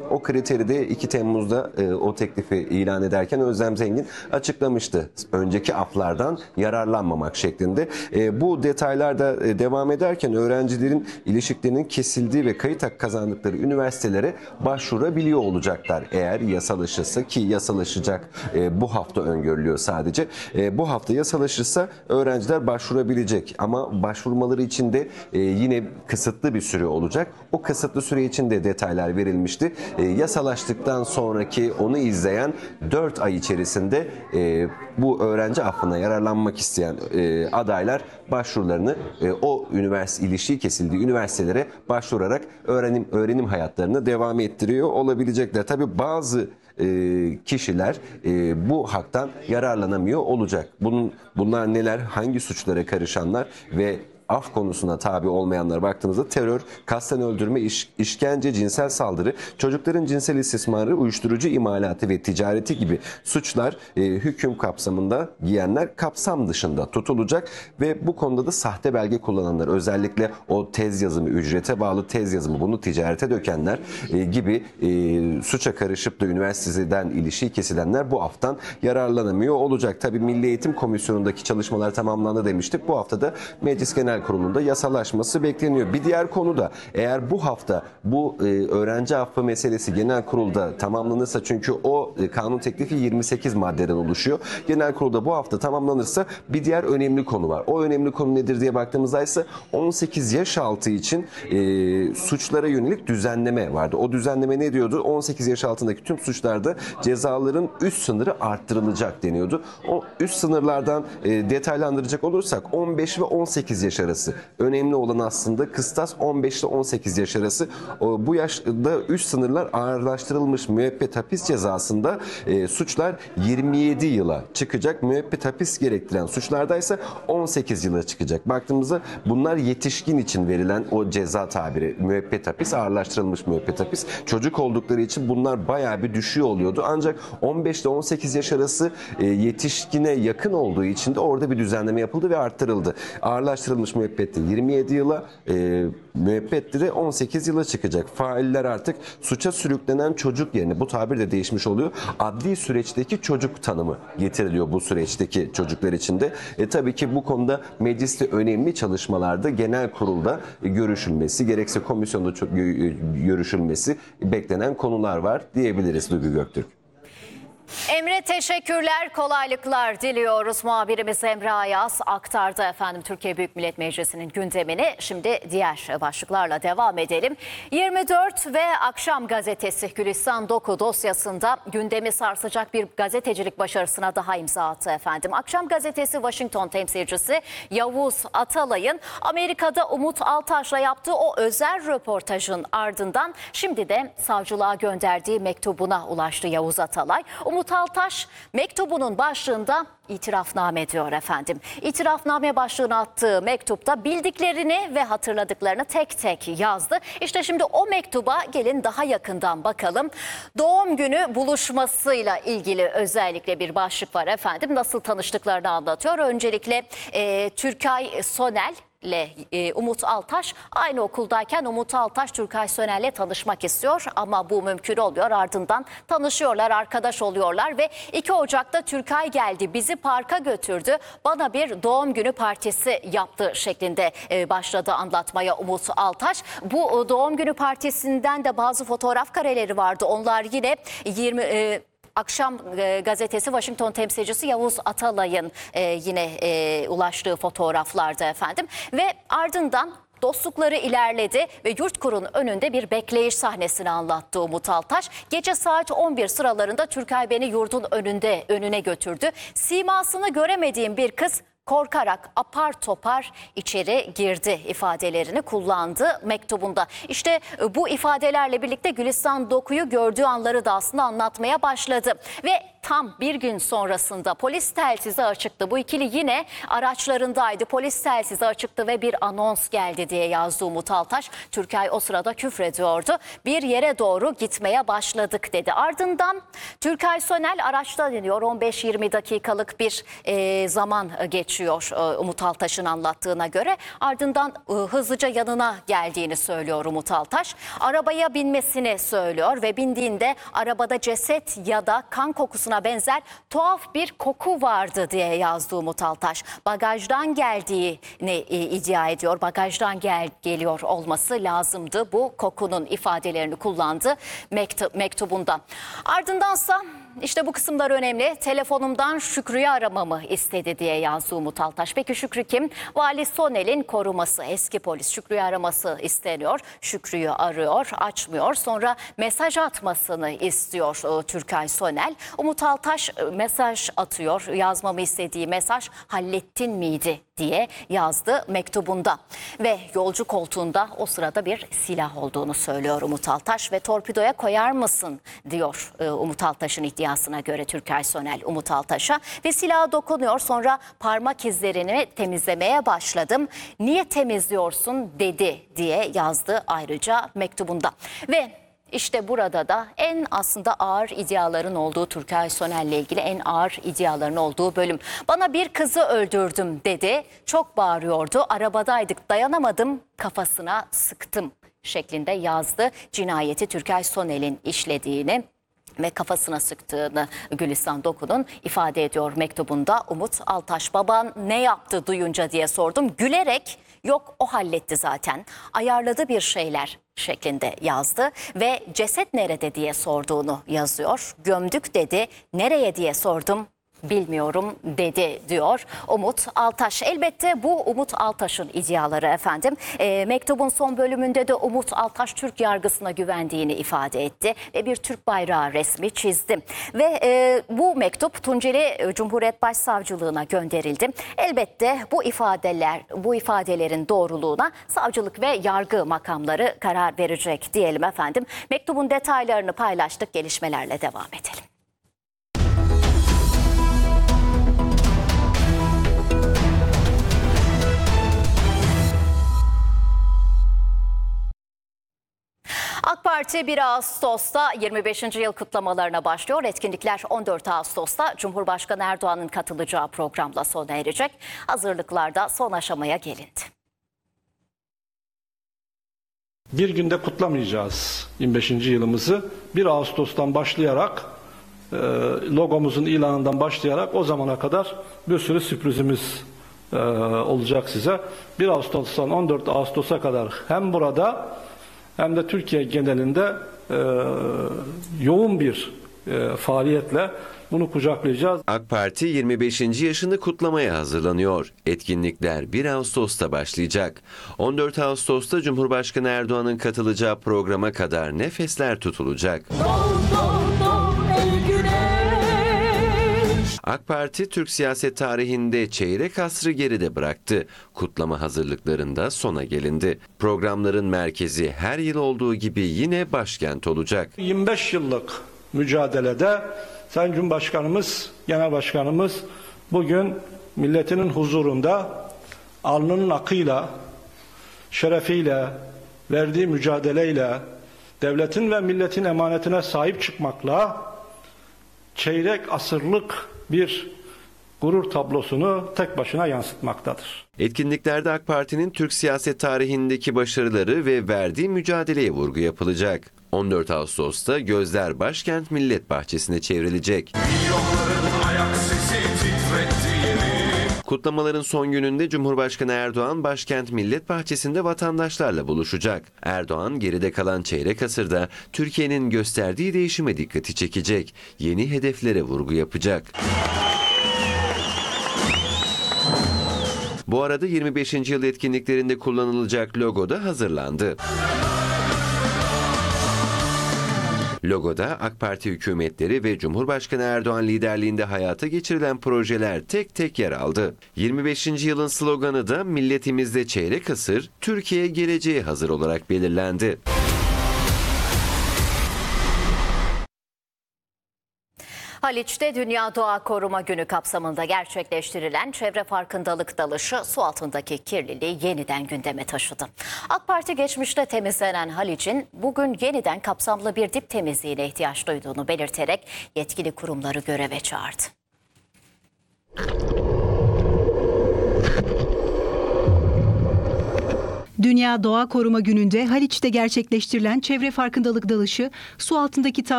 O kriteri de 2 Temmuz'da o teklifi ilan ederken Özlem Zengin açıklamıştı. Önceki aflardan yararlanmamak şeklinde. Bu detaylar da devam ederken öğrencilerin ilişiklerinin kesildiği ve kayıt hakkı kazandıkları üniversitelere başvurabiliyor olacaklar. Eğer yasalaşırsa, ki yasalaşacak bu hafta öngörülüyor sadece. Bu hafta yasalaşırsa öğrenciler başvurabilecek ama başvurmaları için de yine kısıtlı bir süre olacak. O kısıtlı süre için de detaylar verilmişti. Yasalaştıktan sonraki onu izleyen 4 ay içerisinde bu öğrenci affına yararlanmak isteyen adaylar başvurularını o ilişiği kesildiği üniversitelere başvurarak öğrenim hayatlarını devam ettiriyor olabilecekler. Tabii bazı kişiler bu haktan yararlanamıyor olacak. Bunlar neler? Hangi suçlara karışanlar ve af konusuna tabi olmayanlara baktığımızda terör, kasten öldürme, işkence, cinsel saldırı, çocukların cinsel istismarı, uyuşturucu imalatı ve ticareti gibi suçlar hüküm kapsamında giyenler kapsam dışında tutulacak ve bu konuda da sahte belge kullananlar, özellikle o tez yazımı, ücrete bağlı tez yazımı, bunu ticarete dökenler gibi suça karışıp da üniversiteden ilişiği kesilenler bu aftan yararlanamıyor olacak. Tabii Milli Eğitim Komisyonu'ndaki çalışmalar tamamlandı demiştik. Bu hafta da Meclis Genel Kurulu'nda yasalaşması bekleniyor. Bir diğer konu da eğer bu hafta bu öğrenci affı meselesi genel kurulda tamamlanırsa, çünkü o kanun teklifi 28 maddeden oluşuyor. Genel kurulda bu hafta tamamlanırsa bir diğer önemli konu var. O önemli konu nedir diye baktığımızda ise 18 yaş altı için suçlara yönelik düzenleme vardı. O düzenleme ne diyordu? 18 yaş altındaki tüm suçlarda cezaların üst sınırı arttırılacak deniyordu. O üst sınırlardan detaylandıracak olursak 15 ve 18 yaş arası. Önemli olan aslında kıstas 15 ile 18 yaş arası. Bu yaşta üst sınırlar ağırlaştırılmış. Müebbet hapis cezasında suçlar 27 yıla çıkacak. Müebbet hapis gerektiren suçlardaysa 18 yıla çıkacak. Baktığımızda bunlar yetişkin için verilen o ceza tabiri. Müebbet hapis, ağırlaştırılmış müebbet hapis. Çocuk oldukları için bunlar bayağı bir düşüyor oluyordu. Ancak 15 ile 18 yaş arası yetişkine yakın olduğu için de orada bir düzenleme yapıldı ve arttırıldı. Ağırlaştırılmış müebbette 27 yıla, müebbette de 18 yıla çıkacak. Failler artık suça sürüklenen çocuk yerine, bu tabir de değişmiş oluyor, adli süreçteki çocuk tanımı getiriliyor bu süreçteki çocuklar için de. Tabii ki bu konuda mecliste önemli çalışmalarda genel kurulda görüşülmesi, gerekse komisyonda görüşülmesi beklenen konular var diyebiliriz Duygu Göktürk. Emre, teşekkürler, kolaylıklar diliyoruz. Muhabirimiz Emre Ayaz aktardı efendim Türkiye Büyük Millet Meclisi'nin gündemini. Şimdi diğer başlıklarla devam edelim. 24 ve Akşam Gazetesi Gülistan Doku dosyasında gündemi sarsacak bir gazetecilik başarısına daha imza attı efendim. Akşam Gazetesi Washington temsilcisi Yavuz Atalay'ın Amerika'da Umut Altaş'la yaptığı o özel röportajın ardından şimdi de savcılığa gönderdiği mektubuna ulaştı Yavuz Atalay. Umut Altaş mektubunun başlığında itirafname diyor efendim. İtirafname başlığına attığı mektupta bildiklerini ve hatırladıklarını tek tek yazdı. İşte şimdi o mektuba gelin daha yakından bakalım. Doğum günü buluşmasıyla ilgili özellikle bir başlık var efendim. Nasıl tanıştıklarını anlatıyor. Öncelikle Türkay Sonel ile Umut Altaş aynı okuldayken Umut Altaş Türkay Sönel'le tanışmak istiyor ama bu mümkün olmuyor. Ardından tanışıyorlar, arkadaş oluyorlar ve 2 Ocak'ta Türkay geldi, bizi parka götürdü, bana bir doğum günü partisi yaptı şeklinde başladı anlatmaya Umut Altaş. Bu doğum günü partisinden de bazı fotoğraf kareleri vardı. Onlar yine Akşam Gazetesi Washington temsilcisi Yavuz Atalay'ın yine ulaştığı fotoğraflarda efendim. Ve ardından dostlukları ilerledi ve Yurtkur'un önünde bir bekleyiş sahnesini anlattı Umut Altaş. Gece saat 11 sıralarında Türkay beni yurdun önüne götürdü. Simasını göremediğim bir kız korkarak apar topar içeri girdi ifadelerini kullandı mektubunda. İşte bu ifadelerle birlikte Gülistan Doku'yu gördüğü anları da aslında anlatmaya başladı. Ve tam bir gün sonrasında polis telsizi açıktı. Bu ikili yine araçlarındaydı. Polis telsizi açıktı ve bir anons geldi diye yazdı Umut Altaş. Türkay o sırada küfrediyordu. Bir yere doğru gitmeye başladık dedi. Ardından Türkay Sönel araçta deniyor. 15-20 dakikalık bir zaman geçiyor Umut Altaş'ın anlattığına göre. Ardından hızlıca yanına geldiğini söylüyor Umut Altaş. Arabaya binmesini söylüyor ve bindiğinde arabada ceset ya da kan kokusuna benzer tuhaf bir koku vardı diye yazdı Umut Altaş. Bagajdan geldiğini iddia ediyor. Bagajdan geliyor olması lazımdı. Bu kokunun ifadelerini kullandı mektubunda. Ardındansa işte bu kısımlar önemli. Telefonumdan Şükrü'yü aramamı istedi diye yazdı Umut Altaş. Peki Şükrü kim? Vali Sonel'in koruması, eski polis. Şükrü'yü araması isteniyor. Şükrü'yü arıyor, açmıyor. Sonra mesaj atmasını istiyor Türkay Sonel. Umut Altaş mesaj atıyor. Yazmamı istediği mesaj hallettin miydi diye yazdı mektubunda. Ve yolcu koltuğunda o sırada bir silah olduğunu söylüyor Umut Altaş ve torpidoya koyar mısın diyor Umut Altaş'ın iddiasına göre Türkay Sönel Umut Altaş'a ve silaha dokunuyor. Sonra parmak izlerini temizlemeye başladım. Niye temizliyorsun dedi diye yazdı ayrıca mektubunda. Ve İşte burada da en aslında ağır iddiaların olduğu Türkay Sönel'le ilgili en ağır iddiaların olduğu bölüm. Bana bir kızı öldürdüm dedi. Çok bağırıyordu. Arabadaydık dayanamadım kafasına sıktım şeklinde yazdı. Cinayeti Türkay Sönel'in işlediğini ve kafasına sıktığını Gülistan Doku'nun ifade ediyor mektubunda Umut Altaş. Baban ne yaptı duyunca diye sordum. Gülerek yok o halletti zaten ayarladı bir şeyler şeklinde yazdı ve ceset nerede diye sorduğunu yazıyor. Gömdük dedi. Nereye diye sordum. Bilmiyorum dedi diyor Umut Altaş. Elbette bu Umut Altaş'ın iddiaları efendim. Mektubun son bölümünde de Umut Altaş Türk yargısına güvendiğini ifade etti ve bir Türk bayrağı resmi çizdi. Ve bu mektup Tunceli Cumhuriyet Başsavcılığına gönderildi. Elbette bu ifadelerin doğruluğuna savcılık ve yargı makamları karar verecek diyelim efendim. Mektubun detaylarını paylaştık. Gelişmelerle devam edelim. AK Parti 1 Ağustos'ta 25. yıl kutlamalarına başlıyor. Etkinlikler 14 Ağustos'ta Cumhurbaşkanı Erdoğan'ın katılacağı programla sona erecek. Hazırlıklarda son aşamaya gelindi. Bir günde kutlamayacağız 25. yılımızı. 1 Ağustos'tan başlayarak, logomuzun ilanından başlayarak o zamana kadar bir sürü sürprizimiz olacak size. 1 Ağustos'tan 14 Ağustos'a kadar hem burada hem de Türkiye genelinde yoğun bir faaliyetle bunu kucaklayacağız. AK Parti 25. yaşını kutlamaya hazırlanıyor. Etkinlikler 1 Ağustos'ta başlayacak. 14 Ağustos'ta Cumhurbaşkanı Erdoğan'ın katılacağı programa kadar nefesler tutulacak. AK Parti Türk siyaset tarihinde çeyrek asrı geride bıraktı. Kutlama hazırlıklarında sona gelindi. Programların merkezi her yıl olduğu gibi yine başkent olacak. 25 yıllık mücadelede Sayın Cumhurbaşkanımız, Genel Başkanımız bugün milletinin huzurunda alnının akıyla, şerefiyle, verdiği mücadeleyle, devletin ve milletin emanetine sahip çıkmakla çeyrek asırlık bir gurur tablosunu tek başına yansıtmaktadır. Etkinliklerde AK Parti'nin Türk siyaset tarihindeki başarıları ve verdiği mücadeleye vurgu yapılacak. 14 Ağustos'ta gözler başkent Millet Bahçesi'ne çevrilecek. Kutlamaların son gününde Cumhurbaşkanı Erdoğan başkent Millet Bahçesi'nde vatandaşlarla buluşacak. Erdoğan geride kalan çeyrek asırda Türkiye'nin gösterdiği değişime dikkati çekecek. Yeni hedeflere vurgu yapacak. Bu arada 25. yıl etkinliklerinde kullanılacak logo da hazırlandı. Logoda AK Parti hükümetleri ve Cumhurbaşkanı Erdoğan liderliğinde hayata geçirilen projeler tek tek yer aldı. 25. yılın sloganı da milletimizde çeyrek asır, Türkiye geleceğe hazır olarak belirlendi. Haliç'te Dünya Doğa Koruma Günü kapsamında gerçekleştirilen çevre farkındalık dalışı su altındaki kirliliği yeniden gündeme taşıdı. AK Parti geçmişte temizlenen Haliç'in bugün yeniden kapsamlı bir dip temizliğine ihtiyaç duyduğunu belirterek yetkili kurumları göreve çağırdı. Dünya Doğa Koruma Günü'nde Haliç'te gerçekleştirilen çevre farkındalık dalışı su altındaki